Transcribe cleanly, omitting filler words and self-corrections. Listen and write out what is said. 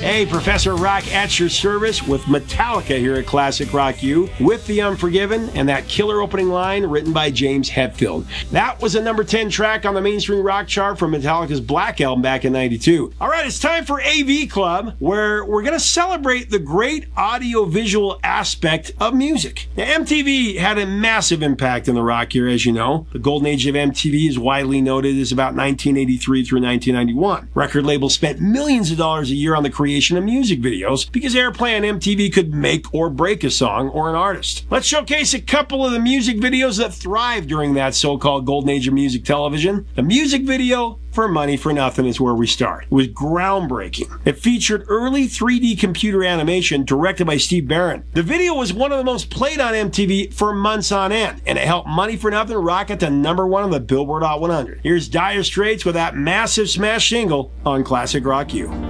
Hey, Professor Rock at your service with Metallica here at Classic Rock U with The Unforgiven and that killer opening line written by James Hetfield. That was a number 10 track on the mainstream rock chart from Metallica's Black Album back in '92. All right, it's time for AV Club, where we're going to celebrate the great audio-visual aspect of music. Now, MTV had a massive impact in the rock era, as you know. The golden age of MTV is widely noted as about 1983 through 1991. Record labels spent millions of dollars a year on the creation of music videos because airplay on MTV could make or break a song or an artist. Let's showcase a couple of the music videos that thrived during that so-called golden age of music television. The music video for Money for Nothing is where we start. It was groundbreaking. It featured early 3D computer animation directed by Steve Barron. The video was one of the most played on MTV for months on end, and it helped Money for Nothing rocket to number 1 on the Billboard Hot 100. Here's Dire Straits with that massive smash single on Classic Rock U.